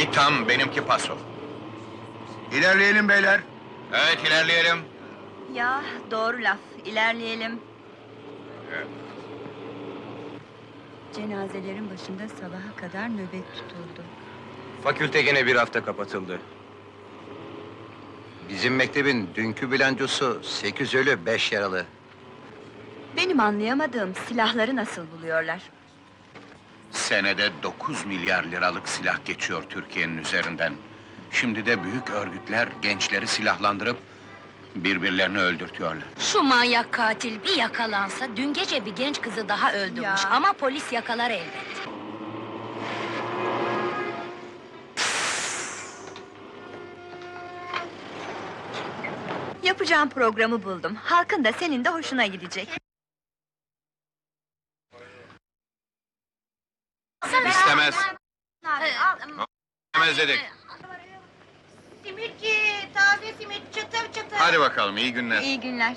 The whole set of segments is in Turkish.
Bir tam, benimki paso. İlerleyelim beyler. Evet, ilerleyelim. Ya, doğru laf, ilerleyelim. Evet. Cenazelerin başında sabaha kadar nöbet tutuldu. Fakülte gene bir hafta kapatıldı. Bizim mektebin dünkü bilançosu 8 ölü 5 yaralı. Benim anlayamadığım silahları nasıl buluyorlar? Senede 9 milyar liralık silah geçiyor Türkiye'nin üzerinden. Şimdi de büyük örgütler gençleri silahlandırıp birbirlerini öldürtüyorlar. Şu manyak katil bir yakalansa, dün gece bir genç kızı daha öldürmüş. Ya. Ama polis yakalar elbet. Yapacağım programı buldum. Halkın da senin de hoşuna gidecek. İstemez. İstemez dedik. Simitçi, taze simit, çıtır çıtır. Hadi bakalım, iyi günler. İyi günler.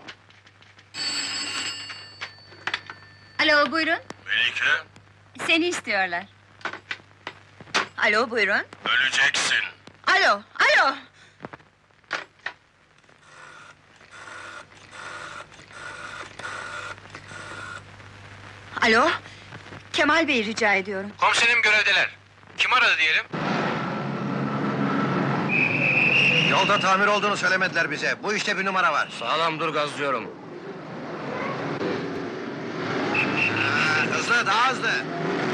Alo, buyurun. Melike, Seni istiyorlar. Alo, buyurun. öleceksin. Alo, alo! Alo, Kemal Bey rica ediyorum. Komiserim görevdeler. Kim aradı diyelim? Yolda tamir olduğunu söylemediler bize. Bu işte bir numara var. Sağlam dur gazlıyorum. Hızlı, daha hızlı.